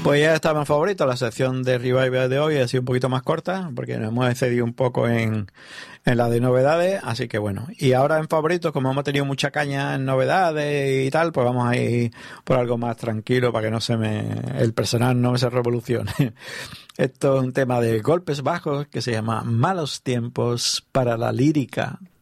Pues ya estaba en favorito. La sección de Revival de hoy ha sido un poquito más corta porque nos hemos excedido un poco en la de novedades, así que bueno. Y ahora en favoritos, como hemos tenido mucha caña en novedades y tal, pues vamos a ir por algo más tranquilo para que el personal no se revolucione. Esto es un tema de Golpes Bajos que se llama Malos Tiempos para la Lírica.